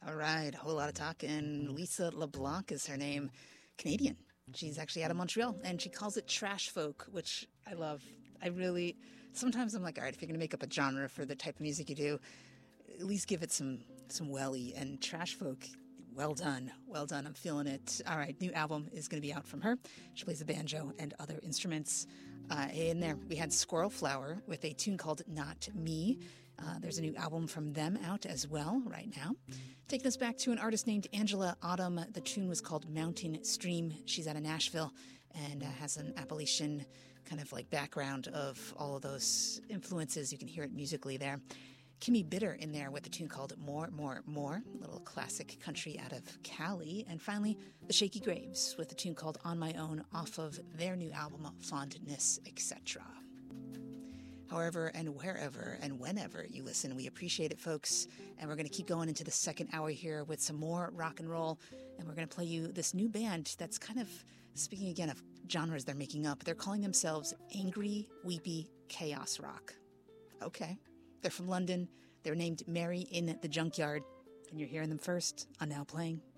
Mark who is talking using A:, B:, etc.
A: All right, a whole lot of talking. Lisa LeBlanc is her name, Canadian. She's actually out of Montreal, and she calls it trash folk, which I love. Sometimes I'm like, all right, if you're going to make up a genre for the type of music you do, at least give it some welly. And trash folk, well done. Well done. I'm feeling it. All right, new album is going to be out from her. She plays the banjo and other instruments. In there, we had Squirrel Flower with a tune called Not Me. There's a new album from them out as well right now. Taking us back to an artist named Angela Autumn. The tune was called Mountain Stream. She's out of Nashville and has an Appalachian kind of like background of all of those influences. You can hear it musically there. Kimmy Bitter in there with a tune called More, More, More, a little classic country out of Cali. And finally, The Shaky Graves with a tune called On My Own off of their new album, Fondness, etc. However and wherever and whenever you listen, we appreciate it, folks. And we're going to keep going into the second hour here with some more rock and roll. And we're going to play you this new band that's kind of, speaking again of genres they're making up, they're calling themselves Angry, Weepy Chaos Rock. Okay. They're from London. They're named Mary in the Junkyard. And you're hearing them first on Now Playing.